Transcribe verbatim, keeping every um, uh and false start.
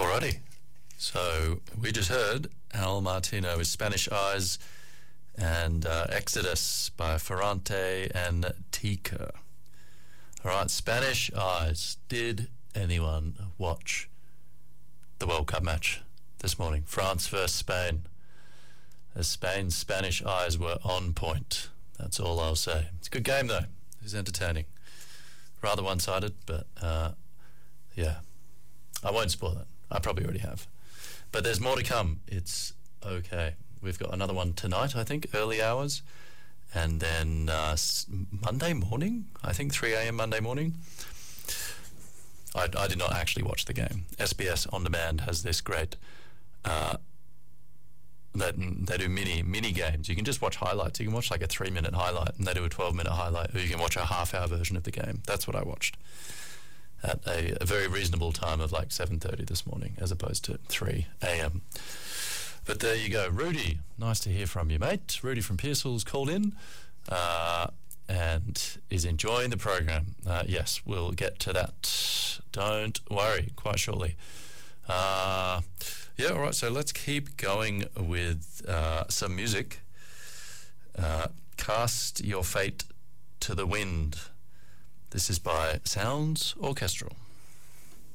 Alrighty. So we just heard Al Martino with Spanish Eyes and uh, Exodus by Ferrante and Tika. Alright, Spanish Eyes. Did anyone watch the World Cup match this morning? France versus Spain. As Spain's Spanish Eyes were on point. That's all I'll say. It's a good game though. It was entertaining. Rather one-sided, but uh, yeah. I won't spoil it. I probably already have. But there's more to come. It's okay. We've got another one tonight, I think, early hours. And then uh, Monday morning, I think three a.m. Monday morning. I, I did not actually watch the game. S B S On Demand has this great... Uh, They, they do mini mini games. You can just watch highlights. You can watch like a three minute highlight, and they do a twelve minute highlight, or you can watch a half hour version of the game. That's what I watched at a, a very reasonable time of like seven thirty this morning, as opposed to three a.m. But there you go, Rudy. Nice to hear from you, mate. Rudy from Pearsall's called in uh, and is enjoying the program. Uh, yes, we'll get to that. Don't worry, quite shortly. Uh, Yeah, all right, so let's keep going with uh, some music. Uh, Cast Your Fate to the Wind. This is by Sounds Orchestral.